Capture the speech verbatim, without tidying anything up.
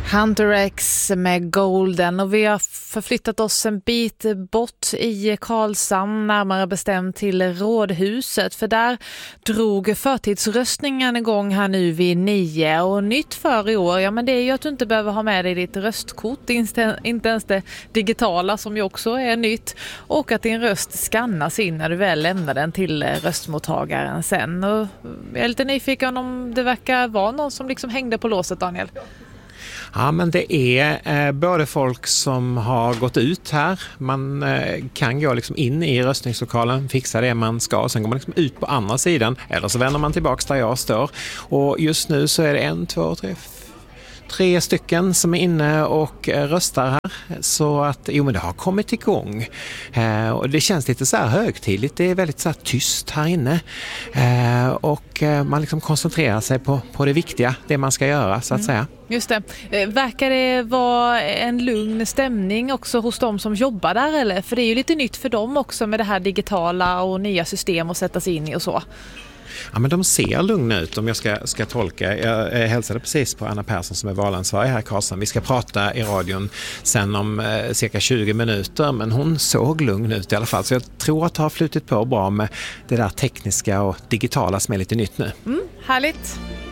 Hunter X med Golden, och vi har förflyttat oss en bit bort i Karlshamn, närmare bestämt till Rådhuset, för där drog förtidsröstningen igång här nu vid nio. Och nytt för i år, ja men det är ju att du inte behöver ha med dig ditt röstkort, inte ens det digitala som ju också är nytt, och att din röst skannas in när du väl lämnar den till röstmottagaren sen. Och jag är lite nyfiken om det verkar vara någon som liksom hängde på låset, Daniel. Ja, men det är eh, både folk som har gått ut här. Man eh, kan gå liksom in i röstningslokalen, fixa det man ska. Sen går man liksom ut på andra sidan. Eller så vänder man tillbaka där jag står. Och just nu så är det en, två, tre, tre stycken som är inne och eh, röstar här. Så att, jo men det har kommit igång. Eh, och det känns lite så här högtidligt. Det är väldigt så här tyst här inne. Eh, och eh, man liksom koncentrerar sig på, på det viktiga, det man ska göra så att mm. säga. Just det. Verkar det vara en lugn stämning också hos de som jobbar där, eller? För det är ju lite nytt för dem också med det här digitala och nya system att sätta sig in i och så. Ja, men de ser lugna ut om jag ska, ska tolka. Jag, jag hälsade precis på Anna Persson som är valansvarig här i Karlshamn. Vi ska prata i radion sen om eh, cirka tjugo minuter, men hon såg lugn ut i alla fall. Så jag tror att det har flutit på bra med det där tekniska och digitala som är lite nytt nu. Mm, härligt.